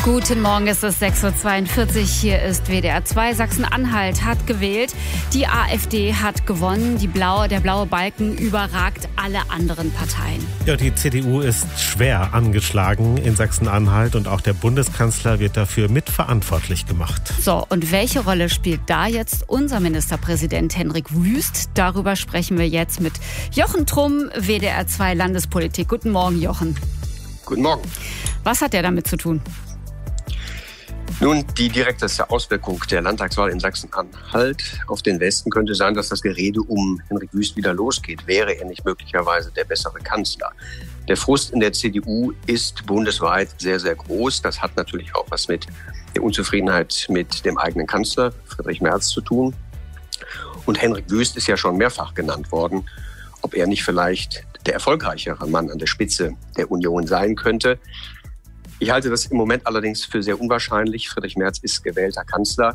Guten Morgen, es ist 6.42 Uhr. Hier ist WDR 2. Sachsen-Anhalt hat gewählt. Die AfD hat gewonnen. Der blaue Balken überragt alle anderen Parteien. Ja, die CDU ist schwer angeschlagen in Sachsen-Anhalt und auch der Bundeskanzler wird dafür mitverantwortlich gemacht. So, und welche Rolle spielt da jetzt unser Ministerpräsident Hendrik Wüst? Darüber sprechen wir jetzt mit Jochen Trumm, WDR 2 Landespolitik. Guten Morgen, Jochen. Guten Morgen. Was hat der damit zu tun? Nun, die direkteste Auswirkung der Landtagswahl in Sachsen-Anhalt auf den Westen könnte sein, dass das Gerede um Hendrik Wüst wieder losgeht. Wäre er nicht möglicherweise der bessere Kanzler? Der Frust in der CDU ist bundesweit sehr, sehr groß. Das hat natürlich auch was mit der Unzufriedenheit mit dem eigenen Kanzler, Friedrich Merz, zu tun. Und Hendrik Wüst ist ja schon mehrfach genannt worden, ob er nicht vielleicht der erfolgreichere Mann an der Spitze der Union sein könnte. Ich halte das im Moment allerdings für sehr unwahrscheinlich. Friedrich Merz ist gewählter Kanzler.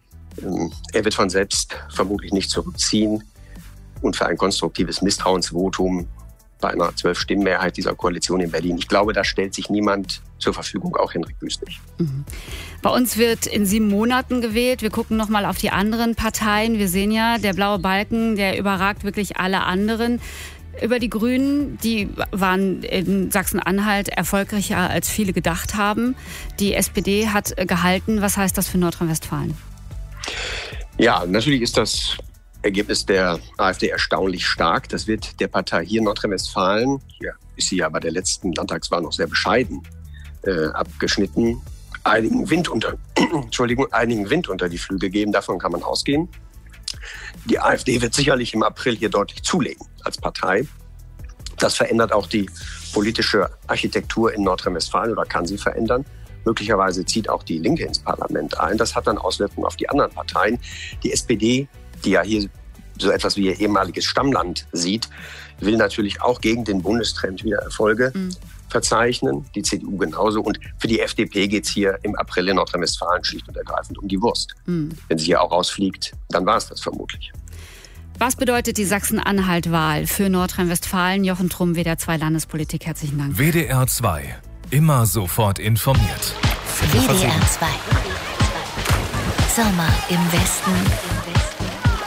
Er wird von selbst vermutlich nicht zurückziehen. Und für ein konstruktives Misstrauensvotum bei einer 12-Stimmen-Mehrheit dieser Koalition in Berlin, ich glaube, da stellt sich niemand zur Verfügung, auch Hendrik Wüst nicht. Bei uns wird in 7 Monaten gewählt. Wir gucken nochmal auf die anderen Parteien. Wir sehen ja, der blaue Balken, der überragt wirklich alle anderen. Über die Grünen, die waren in Sachsen-Anhalt erfolgreicher, als viele gedacht haben. Die SPD hat gehalten. Was heißt das für Nordrhein-Westfalen? Ja, natürlich ist das Ergebnis der AfD erstaunlich stark. Das wird der Partei hier in Nordrhein-Westfalen, hier ist sie ja bei der letzten Landtagswahl noch sehr bescheiden abgeschnitten, einigen Wind unter die Flügel geben. Davon kann man ausgehen. Die AfD wird sicherlich im April hier deutlich zulegen als Partei. Das verändert auch die politische Architektur in Nordrhein-Westfalen oder kann sie verändern. Möglicherweise zieht auch die Linke ins Parlament ein. Das hat dann Auswirkungen auf die anderen Parteien. Die SPD, die ja hier so etwas wie ihr ehemaliges Stammland sieht, will natürlich auch gegen den Bundestrend wieder Erfolge verzeichnen. Die CDU genauso. Und für die FDP geht es hier im April in Nordrhein-Westfalen schlicht und ergreifend um die Wurst. Wenn sie hier auch rausfliegt, dann war es das vermutlich. Was bedeutet die Sachsen-Anhalt-Wahl für Nordrhein-Westfalen? Jochen Trumm, WDR 2 Landespolitik. Herzlichen Dank. WDR 2. Immer sofort informiert. WDR 2. Sommer im Westen.